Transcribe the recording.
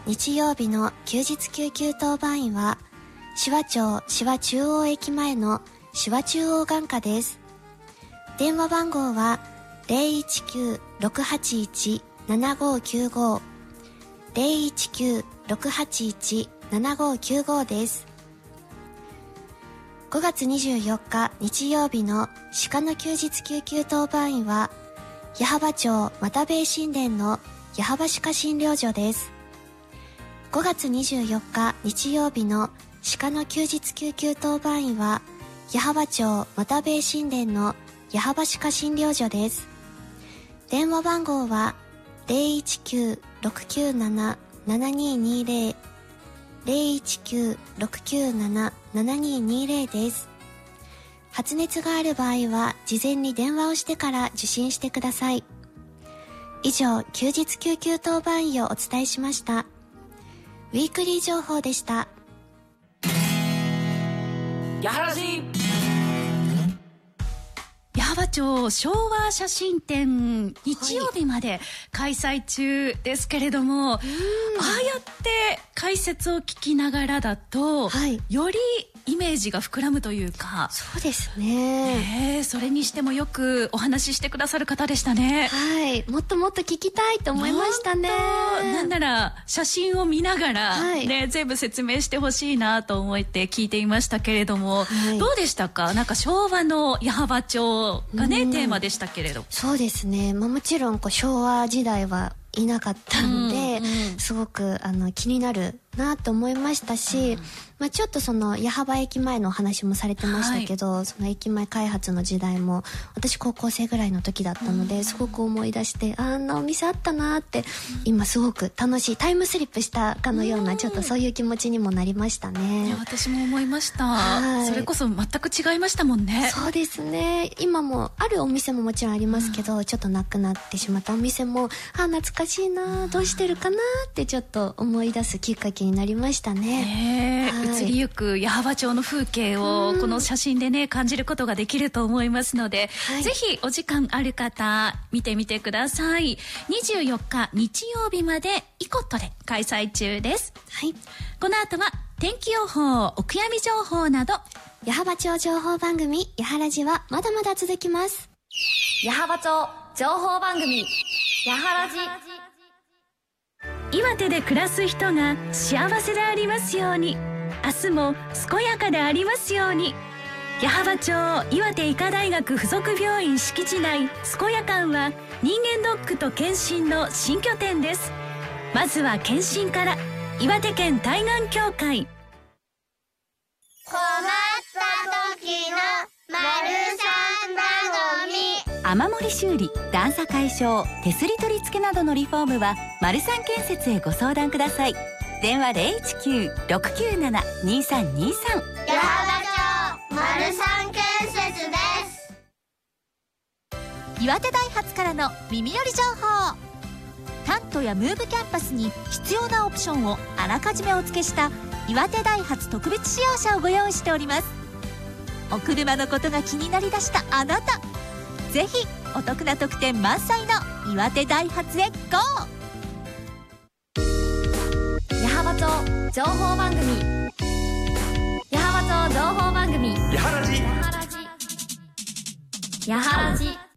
日曜日の休日救急当番員は紫波町紫波中央駅前の紫波中央眼科です。電話番号は 019-681-7595 019-681-7595 です。5月24日日曜日の鹿の休日救急当番員は矢巾町又兵衛神殿の矢巾鹿診療所です。5月24日日曜日の鹿の休日救急当番員は矢巾町又兵衛神殿の矢巾鹿診療所です。電話番号は 019-697-7220 019-697-7220 です。発熱がある場合は事前に電話をしてから受診してください。以上、休日救急当番員をお伝えしました。ウィークリー情報でした。 やはらじ矢巾町昭和写真展日曜日まで開催中ですけれども、ああやって解説を聞きながらだと、よりイメージが膨らむというか。 そうですね。 それにしてもよくお話ししてくださる方でしたね。 もっともっと聞きたいと思いましたね。 なんなら写真を見ながら、全部説明してほしいなと思って聞いていましたけれども、どうでしたか？なんか昭和の矢巾町がね、テーマでしたけれど。 そうですね。もちろん昭和時代はいなかったので、すごく気になるなと思いましたし、ちょっとその矢巾駅前のお話もされてましたけど、その駅前開発の時代も私高校生ぐらいの時だったので、すごく思い出して、あんなお店あったなって、今すごく楽しい、タイムスリップしたかのような、ちょっとそういう気持ちにもなりましたね。 私も思いました。それこそ全く違いましたもんね。 そうですね。今もあるお店ももちろんありますけど、ちょっとなくなってしまったお店も、懐かしいな、どうしてるかなってちょっと思い出すきっかけになりましたね。 移りゆく矢巾町の風景をこの写真でね、感じることができると思いますので、ぜひお時間ある方見てみてください。24日日曜日までイコットで開催中です。この後は天気予報、お悔やみ情報など矢巾町情報番組やはらじはまだまだ続きます。 矢巾町情報番組やはらじ。 岩手で暮らす人が幸せでありますように、明日も健やかでありますように。矢巾町岩手医科大学附属病院敷地内健やかんは人間ドックと検診の新拠点です。まずは検診から。岩手県対岸協会。 困った時の雨漏り修理、段差解消、手すり取り付けなどのリフォームはマルサン建設へご相談ください。電話 019-697-2323。 矢巾町マルサン建設です。 岩手大発からの耳寄り情報。タントやムーブキャンパスに必要なオプションをあらかじめお付けした岩手大発特別仕様車をご用意しております。お車のことが気になりだしたあなた、ぜひお得な特典満載の岩手ダイハツへ GO！ 矢巾町情報番組、矢巾町情報番組、 やはらじやはらじ。